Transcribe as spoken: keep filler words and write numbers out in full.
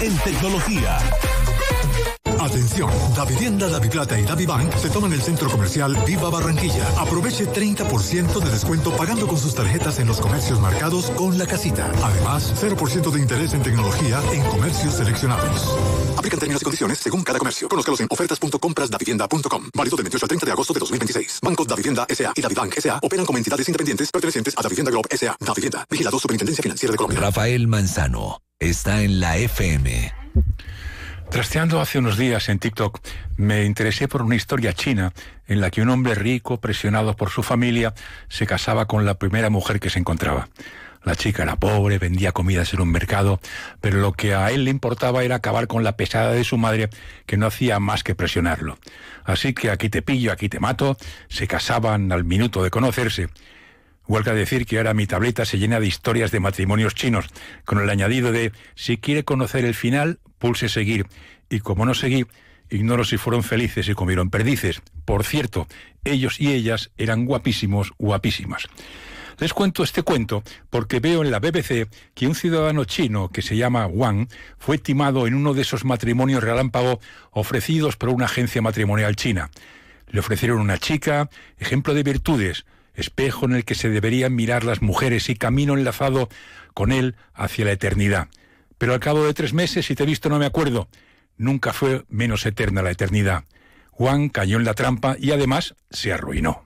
en tecnología. Atención, Davivienda, Daviplata y Davibank se toman el centro comercial Viva Barranquilla. Aproveche treinta por ciento de descuento pagando con sus tarjetas en los comercios marcados con la casita. Además, cero por ciento de interés en tecnología en comercios seleccionados. Aplican términos y condiciones según cada comercio. Conózcalos en ofertas punto compras davivienda punto com. Válido del veintiocho al treinta de agosto de dos mil veintiséis. Banco Davivienda S A y Davibank S A operan como entidades independientes pertenecientes a Davivienda Group S A. Davivienda, vigilado Superintendencia Financiera de Colombia. Rafael Manzano está en la F M. Trasteando hace unos días en TikTok, me interesé por una historia china en la que un hombre rico, presionado por su familia, se casaba con la primera mujer que se encontraba. La chica era pobre, vendía comidas en un mercado, pero lo que a él le importaba era acabar con la pesada de su madre, que no hacía más que presionarlo. Así que aquí te pillo, aquí te mato, se casaban al minuto de conocerse. Huelga decir que ahora mi tableta se llena de historias de matrimonios chinos, con el añadido de, si quiere conocer el final, pulse seguir. Y como no seguí, ignoro si fueron felices y comieron perdices. Por cierto, ellos y ellas eran guapísimos, guapísimas. Les cuento este cuento porque veo en la B B C que un ciudadano chino que se llama Wang fue timado en uno de esos matrimonios relámpago ofrecidos por una agencia matrimonial china. Le ofrecieron una chica, ejemplo de virtudes, espejo en el que se deberían mirar las mujeres y camino enlazado con él hacia la eternidad. Pero al cabo de tres meses, si te he visto no me acuerdo, nunca fue menos eterna la eternidad. Juan cayó en la trampa y además se arruinó.